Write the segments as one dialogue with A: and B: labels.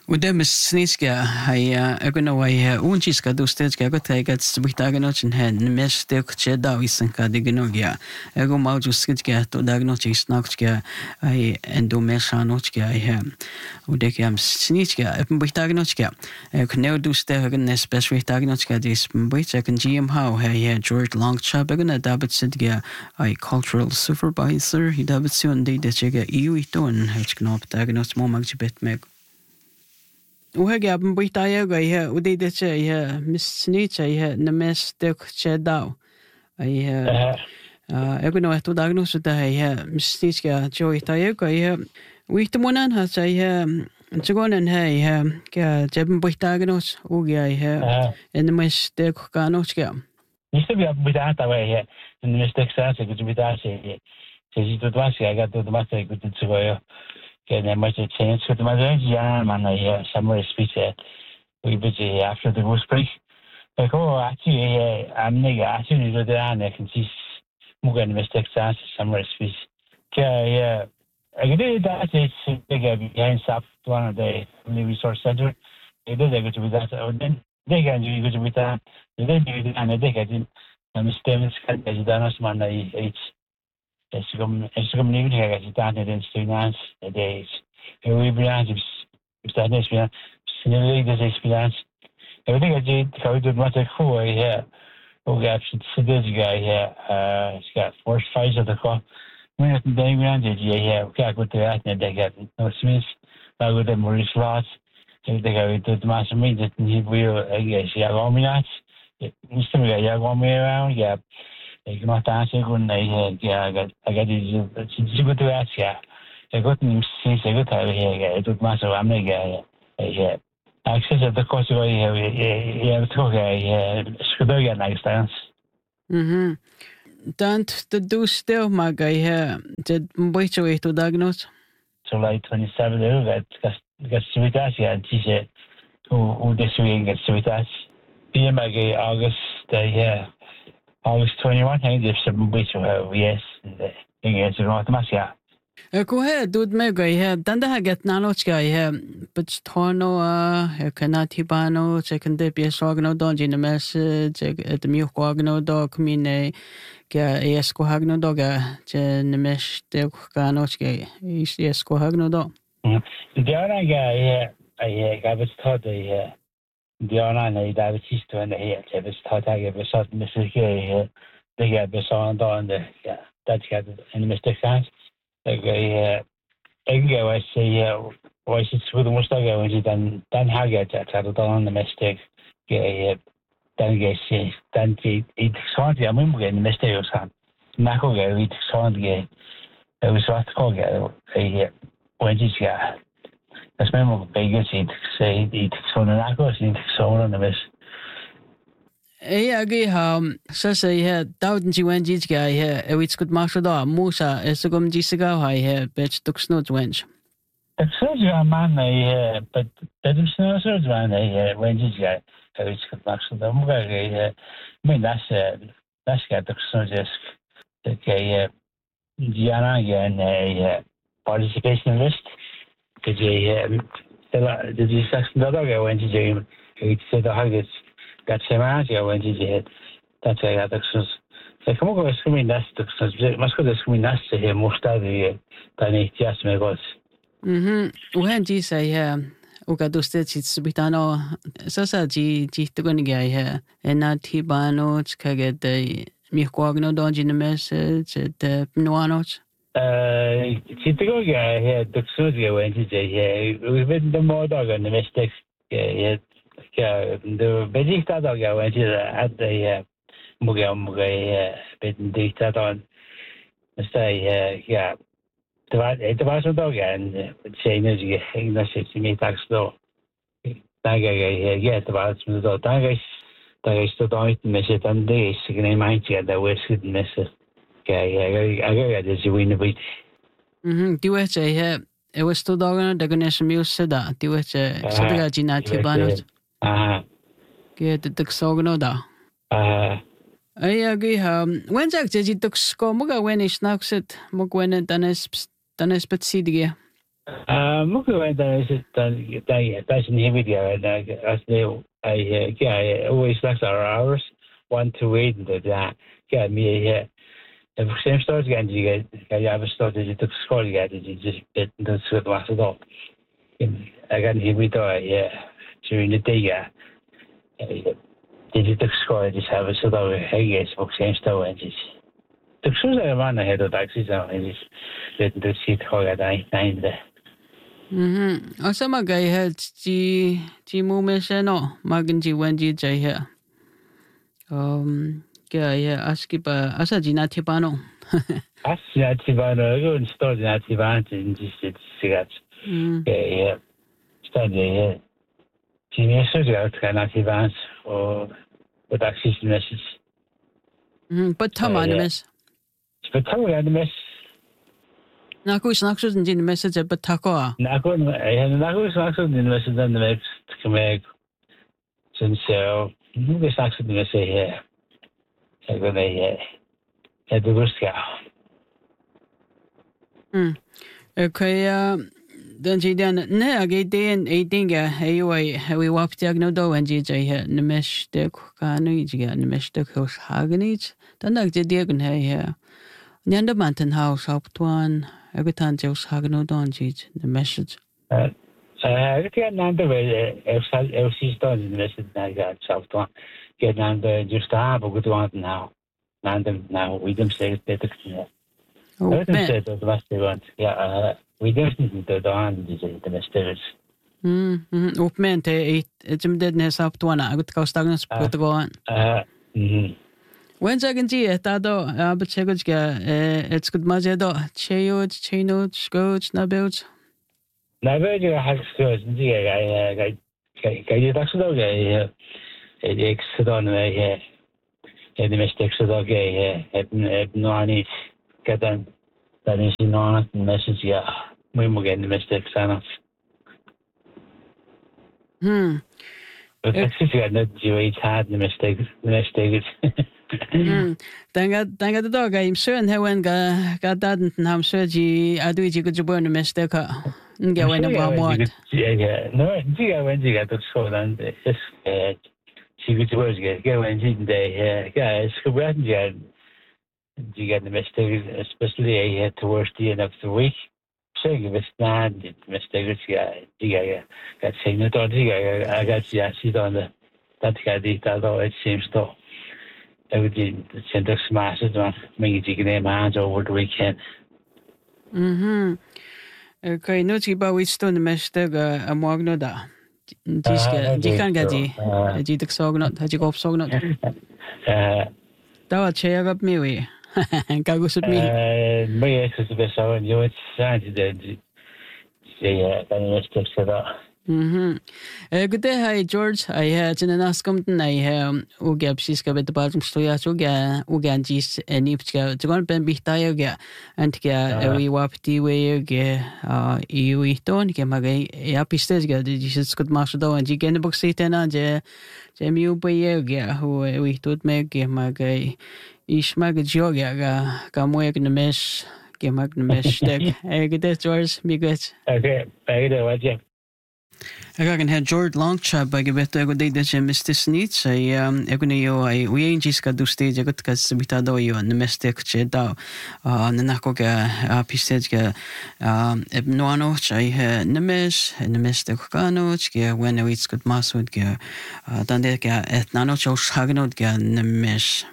A: قدام السنيسكا هي أقولنا وهي ونشيسكا دوستيسكا قلت هي قد سبيتاغنوش إنها نمش تيك تشدا ويسنكا ديجنوجيا أقول ما وجوسكتكا توداغنوش يسناكتكا هي اندوميشانوشكا هي وديك يام سنيسكا بيتاغنوشكا كنيو دوستا هغن سبيشويتاغنوشكا ديس بيتا كن جيم هاو هي جورج لونغشا بغنا دابت سدجا هي cultural supervisor هي دابت سيون دي دتشيغا يويتون هيتشكنو بتاغنوش مو ماجبت ميغ وهاجي أبن بيتايا جايها وديدة جايها مسنيت جايها نمس تك جداو أيها أقول نوع توداغنو سدا هيها مسنيت جا جوي تايا جايها ويتمونان ها جايها تقولن هيها كجبن بيتاغنوس وجايها نمس تك كانوس جا
B: نسبي بتاعت تواهي نمس تك ساس كنت بتاعي كذي تدواسي أجا تدواسي كنت تسويه كان ما تشين كنت ما زين جانا ما نهي summer speech we busy after the worst break هو actually أمني actually ده ده أنا كنت ممكن مستك ساس summer speech كا أقدر ده أشيء ده behind SAP one of the resource center ده كنت بتاعه ودن ده كان جو كنت بتاعه ده أنا ده كان مستمس كان جدنا اسمه ناي اسكم نيجي هيك جدنا ده students days we branch بستخدم اسمه سنوي ده experience everything أجي كويدو ما تكفوا هي وقاعد سدج جاي هي got first phase of the call من الدنيا جي هي وكا كنت قاعدنا ده قاعد نسميس بعد ده موريس لاس ده قاعد ما سمي ده نيبيو أجي شيء أقومينات نستمع يا أقومي يا ما تعرفين كنا هي قاعد يجيبوا تواسيا يقول نمسي يقول هي يقول ما سوى عملية هي access the course هي بتروح هي شكله نايستانس
A: دانت تدوس ده ما جايها جد مبيتشوا يتو diagnose
B: July 27 قاعد سويتاسيا تيجي ودسوين قاعد سويتاس بيما جاي August هي August 21 هي دي بسببيتشوا yes هي سوى تماسيا
A: كوه دود ما جايها دندها جت نالوش جايها بتشتونو كناتي بانو تكندي بيسوغنو دون جينمس تميو كواغنو دو كميني كا يسكو هاغنو دو جنمش تيو كانوش جاي يسكو هاغنو دو
B: ديانا جاي هي قابستاد هي ديانا ني دابتيستو هي قابستاد هي بسات مسكي هي ديجا بسان دون ده داتكا ان مستكسانس هي اجا واسي واسي سود مستقا وانجي دان حاجة تعتبر دون مستك هي دان جيسي دان جي ايتكسان دي امين مغين مستيو سان ناكو جاي ايتكسان دي ويسوات كوغا هي وانجي جا اسمه مو بيجي ايتكسان ناكو ايتكسان نمس
A: اي اجيها سسي داودن جي وانجي جاي اويتس كود ماكسو دا موسا اسكم جي سغاو هاي بيتش تكسنوت وانج
B: تكسنوت مان هي بدم سنوت مان هي وانجي جاي اويتس كود ماكسو دا موغا هي من ناس كا تكسنوت اسك كي ديانا جان هي participation list كجي تلا دي سكس دا وانجي جاي اويتس دا هاجس got semana when did you that's a that's se como que es que das más que es que das se mostra de tan estias megos
A: وهن جي سايها وكادوستي تسبيتانو ساسا جي تكون جايها انا تيبانو تكاجد ميكواغنو دون جينمس تد بنوانوت
B: ci dico che doxosia when did you we been the more dog and the mistakes the bedikta jag vet inte att det många bedikta då säg ja det var så då igen tjejerna ju hängde sig i mitt axlo det var så då där står då inte med sig den det så kan man inte det var så det så jag det ju in bit
A: du vet jag var stod dagarna det kunde som just så där du vet så det går inte tillbaka Get the Sogno da. Ay agiha. Wenzak jaji tuksko muga wenish naksit mugwene danes betsidige.
B: ممكن وين that's in here video as they I always left our hours 1 to 8 that get me here. The same stores again you get have started to school you just bit the sort of last all. I got here we do during the day did you school just have a sort of hey yes book same store and just the shoes I ran ahead of taxis and just didn't see how I find there.
A: Asa magay ti mo meseno maganji wenji jaya. Kaya aski pa asa jina tipano.
B: Asa tipano go and store jina tipano in just cigarettes. Yeah. Start there. Jina so out kana tipano or taxis message.
A: But tama mes.
B: But tama mes.
A: Naku snaksus din message but tako.
B: Naku snaksus din message dan next kemeg. Since nu snaksus din message here. I go there. At the worst
A: Okay, dan jidan ne again 18 ga anyway we wap diagnodo and jj nemesh de kanu jiga nemesh de hos hagenich dan dag diagon here. Nyanda Mountain House up to one every time just hagen no don the message.
B: I get number LC done in the message I got south one. Get number just have a good one now. Now we don't say better. We don't say the last one. Yeah, we don't need the dawn the messages.
A: Uppment it's deadness up to one. I got cost put go on. When second year, Tado, but Chegotska, it's good Mazedo, Chayot, Chaynot, Scotch, Nabuts.
B: Nabuja has scores, I did actually a exodon here, a domestic sodog here, no need get them that is not message. Yeah, we will get domestic sign. But actually, I not do had the mistakes.
A: Tanga the dog, I'm sure, and when got that and I'm sure I do you could burn a mistake. Get when about what?
B: Yeah, no, I went to get the school and she could work get when she day, guys, you get the mistake, especially I had towards the end of the week. Saying if it's not the mistake, got saying no, I got see on the that got it, although it seems to. Everything sent us smashes on me taking their hands over the weekend.
A: Okay, no chiba we stone the mesteg a mogno da. Dikan gaji, a jitak sognot, a jigop sognot. Dawa chair up me way. Gagus at me.
B: My ex is the best hour and you signed the mistake set up.
A: Good day, hi George. I had in an ascomton. I have Ugapsis at the bottom stoya, Ugandis, and Ipska, to go and be tired, and we wapti way, you don't get my apistes, this could master though, and you get the book Satan and Jemu Bayer, who we thought make my guy Ishmag Joga, come work in the mesh, get my mesh deck. Good day, George. Be good.
B: Okay, I know what you.
A: Jag kan ha George Longchap bagi beto ego day da siya Mr. Snitch ay ego na yo ay uyenjis ka do stage ego ka sabitado yo na mestek che daw nanako ka pistage ka ebnoano chay na mestek kano che when it's good masud ka dande ka etnano cho shagnod ka na mes.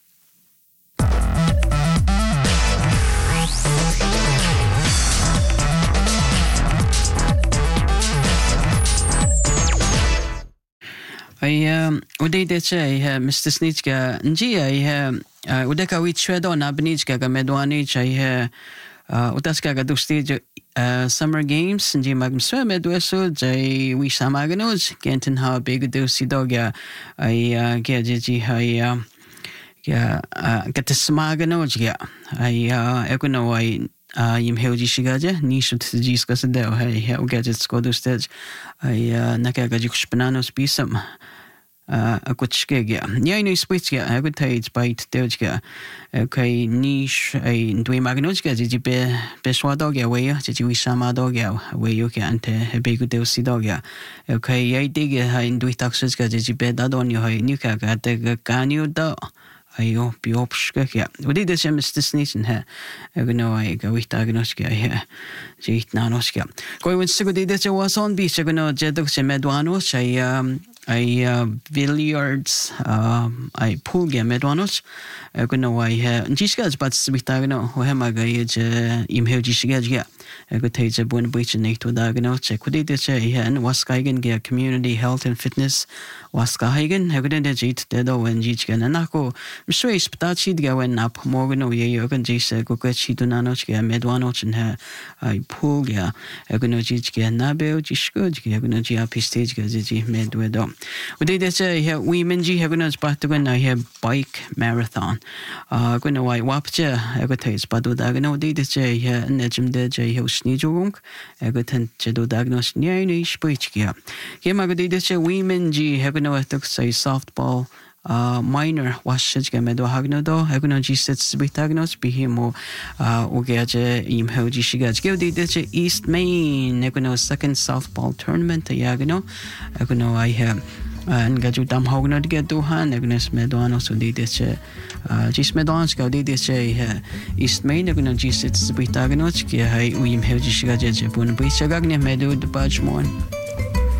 A: Udejdeče Mr. Snička, nji udeka vi čvedo na bnička ga medwanič utaska ga dostej Summer Games nji magm sve medweso jai vi samaganoj kentin ha big dosi dogya ge ji ga samaganoj ga ekono yim heoji shigaje nishut jiska sedeo gadgets go dostej naka ga jikushpananos bisam akutskega nia no spritska agutait bait deutska okay niche ai dwi magnotska ji be swadoga we ji wi samadoga we you can ante be good dosidoga okay ai diga hai dwi taxska ji be dadon yo hai nika ga te kanyo da ayo biopska ja udi de sem stisnisen he no ai ga wi tagnoska he ji nanoska koi won sigudi de was on bi signo jedok se medwanos ai billiards ai pool game medwanos no ai he jiska but bitagno ho hema ga je im he jiska ja go teje bun bich neto dagno che kudi de che he was kaigen ge community health and fitness was kaigen he guden de jit de do wen jiska na ko mswe sptachi de wen up morgan ye yogan jise go ke chi dunano che medwanos he ai pool ja go no jiska na be jiska go no ji up stage ga ji medwedo we did say women ji have gonna spot to na have bike marathon gonna wai wapcha go tais padu da no did say ne jim de je ho sni jung go ten je do diagnose ni ni speech ya ke ma go did say women ji have gonna to say softball minor washage game do hagno do hagno ji sets bitagnos bihimo ugeje im hoji shigaj go did say East Main hagno second softball tournament yagno hagno I have and gaju dam hogna de do han agnes medano so de che jis medans ga de che East Main agno jis sets bitagnos ki hai uim hoji shigaj je bun bichagne medu de bajmon